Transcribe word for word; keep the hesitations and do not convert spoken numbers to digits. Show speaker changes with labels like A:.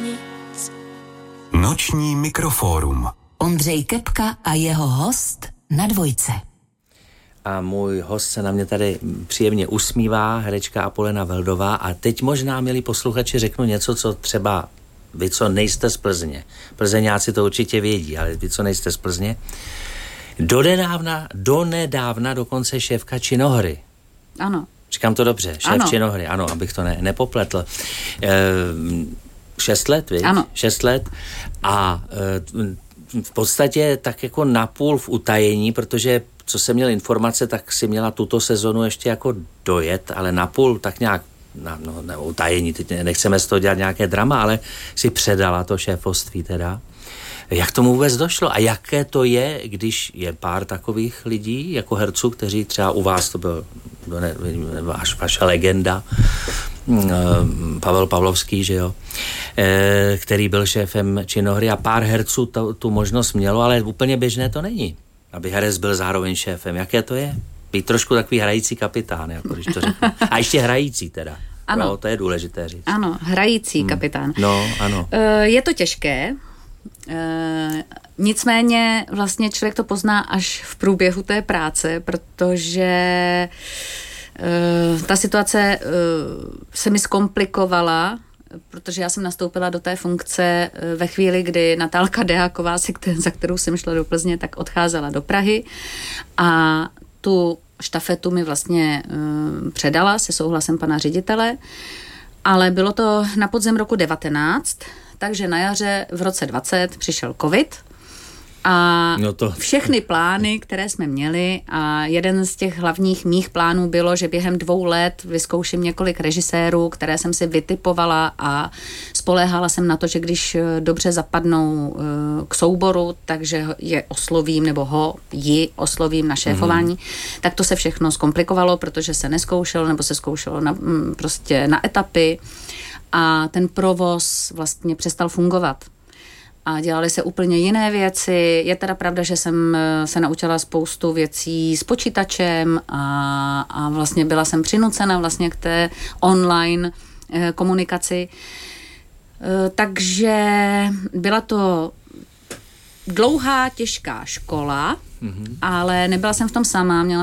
A: nic.
B: Noční mikrofórum.
C: Ondřej Kepka a jeho host na Dvojce.
D: A můj host se na mě tady příjemně usmívá, herečka Apolena Veldová. A teď možná, milí posluchači, řeknu něco, co třeba vy, co nejste z Plzně. Plzeňáci to určitě vědí, ale vy, co nejste z Plzně. Donedávna, donedávna dokonce šéfka Činohry.
A: Ano.
D: Říkám to dobře, šéf ano. Činohry, ano, abych to ne, nepopletl. E, šest let, víš?
A: Ano.
D: Šest let a e, v podstatě tak jako napůl v utajení, protože co jsem měl informace, tak si měla tuto sezonu ještě jako dojet, ale napůl tak nějak, no, no, no utajení, teď nechceme z toho dělat nějaké drama, ale si předala to šéfoství teda. Jak tomu vůbec došlo a jaké to je, když je pár takových lidí, jako herců, kteří třeba u vás, to byl ne, váš, vaše legenda, Pavel Pavlovský, že jo, e, který byl šéfem Činohry a pár herců to, tu možnost mělo, ale úplně běžné to není, aby herec byl zároveň šéfem. Jaké to je? Být trošku takový hrající kapitán, jako když to řeknu. A ještě hrající teda.
A: Ano.
D: No, to je důležité říct.
A: Ano, hrající hmm. kapitán.
D: No, ano.
A: E, je to těžké, e, nicméně vlastně člověk to pozná až v průběhu té práce, protože Uh, ta situace uh, se mi zkomplikovala, protože já jsem nastoupila do té funkce uh, ve chvíli, kdy Natálka Deáková, za kterou jsem šla do Plzně, tak odcházela do Prahy a tu štafetu mi vlastně uh, předala se souhlasem pana ředitele, ale bylo to na podzim roku devatenáct, takže na jaře v roce dvacet přišel covid. A
D: no to...
A: všechny plány, které jsme měli, a jeden z těch hlavních mých plánů bylo, že během dvou let vyzkouším několik režisérů, které jsem si vytipovala a spoléhala jsem na to, že když dobře zapadnou k souboru, takže je oslovím, nebo ho, ji oslovím na šéfování, mm-hmm. tak to se všechno zkomplikovalo, protože se neskoušelo, nebo se zkoušelo na, prostě na etapy a ten provoz vlastně přestal fungovat. A dělaly se úplně jiné věci. Je teda pravda, že jsem se naučila spoustu věcí s počítačem a, a vlastně byla jsem přinucena vlastně k té online eh, komunikaci. Eh, takže byla to dlouhá, těžká škola, mm-hmm. ale nebyla jsem v tom sama. Měla